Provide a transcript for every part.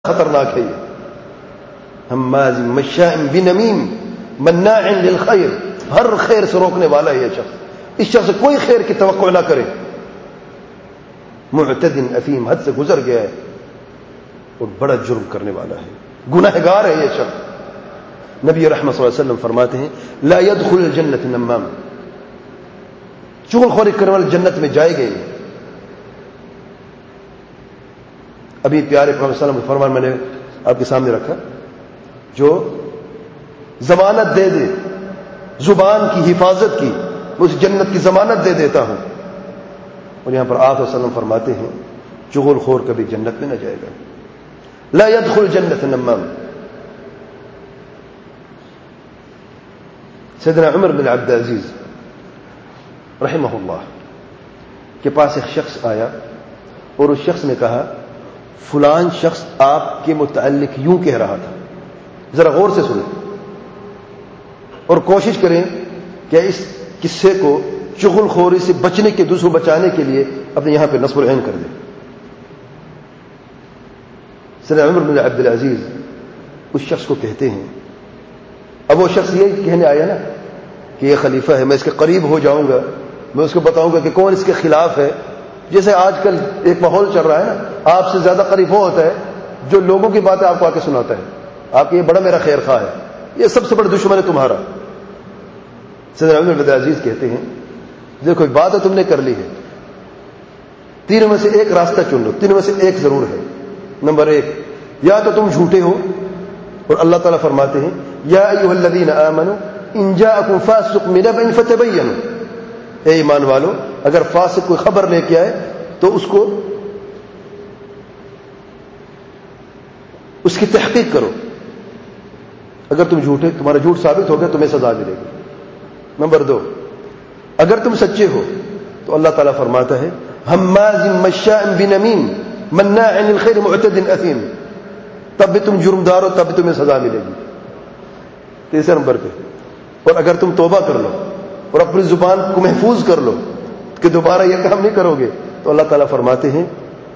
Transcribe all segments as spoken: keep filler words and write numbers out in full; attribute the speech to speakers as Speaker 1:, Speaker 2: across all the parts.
Speaker 1: خطرناک ہے یہ. ہماز مشاء بنمیم مناع للخیر، ہر خیر سے روکنے والا ہے یہ شخص. اس شخص سے کوئی خیر کی توقع نہ کرے. معتد اثیم، حد سے گزر گیا ہے اور بڑا جرم کرنے والا ہے، گناہگار ہے یہ شخص. نبی رحمت صلی اللہ علیہ وسلم فرماتے ہیں لا يدخل الجنت نمام، چغل خوری کرنے والے جنت میں جائے گئے. ابھی پیارے پروفیسر صلی اللہ علیہ وسلم کا فرمان میں نے آپ کے سامنے رکھا، جو ضمانت دے دے زبان کی حفاظت کی، اس جنت کی ضمانت دے دیتا ہوں. اور یہاں پر آپ صلی اللہ علیہ وسلم فرماتے ہیں چغل خور کبھی جنت میں نہ جائے گا. لا يدخل جنت نمام. سیدنا عمر بن عبد العزیز رحمہ اللہ کے پاس ایک شخص آیا اور اس شخص نے کہا فلان شخص آپ کے متعلق یوں کہہ رہا تھا. ذرا غور سے سنیں اور کوشش کریں کہ اس قصے کو چغل خوری سے بچنے کے، دوسروں بچانے کے لیے اپنے یہاں پہ نصب العین کر دیں. سیدنا عمر بن عبد العزیز اس شخص کو کہتے ہیں، اب وہ شخص یہ کہنے آیا نا کہ یہ خلیفہ ہے، میں اس کے قریب ہو جاؤں گا، میں اس کو بتاؤں گا کہ کون اس کے خلاف ہے. جیسے آج کل ایک ماحول چل رہا ہے نا، آپ سے زیادہ قریب وہ ہوتا ہے جو لوگوں کی باتیں آپ کو آ کے سناتا ہے، آپ کے یہ بڑا میرا خیر خواہ ہے، یہ سب سے بڑا دشمن ہے تمہارا. سیدنا عمر بن عزیز کہتے ہیں دیکھو ایک بات ہے تم نے کر لی ہے، تینوں میں سے ایک راستہ چن لو، تینوں میں سے ایک ضرور ہے. نمبر ایک، یا تو تم جھوٹے ہو اور اللہ تعالیٰ فرماتے ہیں یا ایھا الذین آمنوا ان جاءکم فاسق بنبأ فتبینوا، اے ایمان والو اگر فاسق کوئی خبر لے کے آئے تو اس کو اس کی تحقیق کرو. اگر تم جھوٹے، تمہارا جھوٹ ثابت ہو گیا تمہیں سزا ملے گی. نمبر دو، اگر تم سچے ہو تو اللہ تعالیٰ فرماتا ہے ہماز مشاء بنمیم مناع للخیر معتد اثیم، تب بھی تم جرمدار ہو، تب بھی تمہیں سزا ملے گی. تیسرے نمبر پہ، اور اگر تم توبہ کر لو اور اپنی زبان کو محفوظ کر لو کہ دوبارہ یہ کام نہیں کرو گے تو اللہ تعالیٰ فرماتے ہیں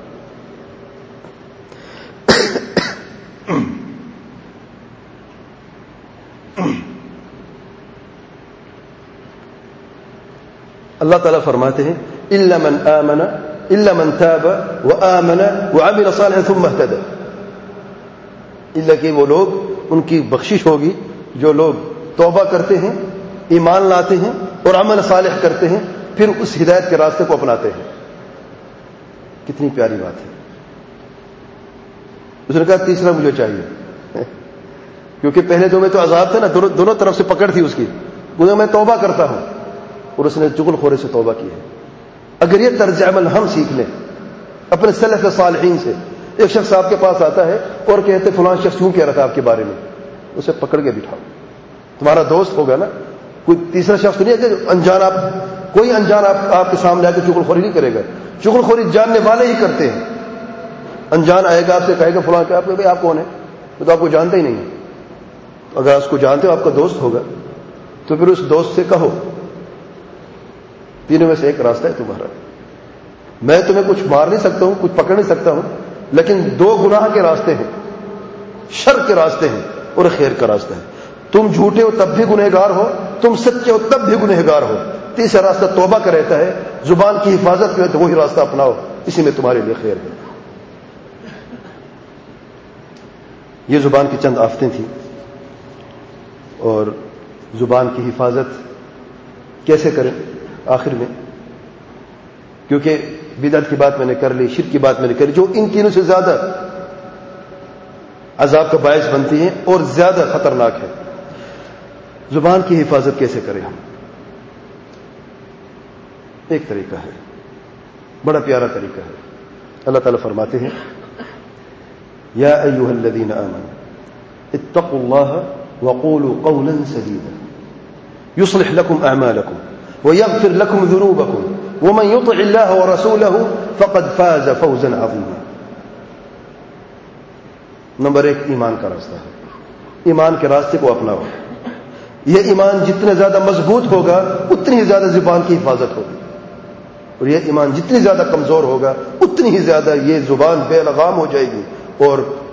Speaker 1: اللہ تعالیٰ فرماتے ہیں الا من آمن الا من تاب وآمن وعمل صالحا ثم اهتدى، الا کہ وہ لوگ، ان کی بخشش ہوگی جو لوگ توبہ کرتے ہیں، ایمان لاتے ہیں اور عمل صالح کرتے ہیں، پھر اس ہدایت کے راستے کو اپناتے ہیں. کتنی پیاری بات ہے. اس نے کہا تیسرا مجھے چاہیے، کیونکہ پہلے دو میں تو عذاب تھا نا، دونوں, دونوں طرف سے پکڑ تھی اس کی. وہ میں توبہ کرتا ہوں، اور اس نے چغل خوری سے توبہ کی ہے. اگر یہ طرز عمل ہم سیکھ لیں اپنے سلف صالحین سے، ایک شخص آپ کے پاس آتا ہے اور کہتے فلاں شخص یوں کہہ رہا تھا آپ کے بارے میں، اسے پکڑ کے بٹھاؤ. تمہارا دوست ہوگا نا، کوئی تیسرا شخص نہیں ہے کہ انجان آپ کوئی انجان آپ آپ کے سامنے آ کے چغل خوری نہیں کرے گا. چغل خوری جاننے والے ہی کرتے ہیں. انجان آئے گا آپ سے کہے گا فلاں کہ آپ بھائی آپ کون ہیں، وہ تو آپ کو جانتا ہی نہیں ہے. اگر اس کو جانتے ہو، آپ کا دوست ہوگا، تو پھر اس دوست سے کہو تینوں میں سے ایک راستہ ہے تمہارا. میں تمہیں کچھ مار نہیں سکتا ہوں، کچھ پکڑ نہیں سکتا ہوں، لیکن دو گناہ کے راستے ہیں، شر کے راستے ہیں اور خیر کا راستہ ہے. تم جھوٹے ہو تب بھی گنہگار ہو، تم سچے ہو تب بھی گنہگار ہو. تیسرا راستہ توبہ کا رہتا ہے، زبان کی حفاظت میں، تو وہی راستہ اپناؤ، اسی میں تمہارے لیے خیر ہے. یہ زبان کی چند آفتیں تھیں. اور زبان کی حفاظت کیسے کریں آخر میں، کیونکہ بدعت کی بات میں نے کر لی، شرک کی بات میں نے کر لی، جو ان تینوں سے زیادہ عذاب کا باعث بنتی ہیں اور زیادہ خطرناک ہے. زبان کی حفاظت کیسے کریں ہم؟ ایک طریقہ ہے، بڑا پیارا طریقہ ہے. اللہ تعالیٰ فرماتے ہیں یا ایھا الذین آمنوا اتقوا اللہ وقولوا قولا سدیدا یصلح لکم اعمالکم ویغفر لکم ذنوبکم ومن یطع اللہ ورسولہ فقد فاز فوزا عظیما. نمبر ایک، ایمان کا راستہ ہے. ایمان کے راستے کو اپناؤ. یہ ایمان جتنا زیادہ مضبوط ہوگا اتنی ہی زیادہ زبان کی حفاظت ہوگی، اور یہ ایمان جتنی زیادہ کمزور ہوگا اتنی ہی زیادہ یہ زبان بے لگام ہو جائے گی اور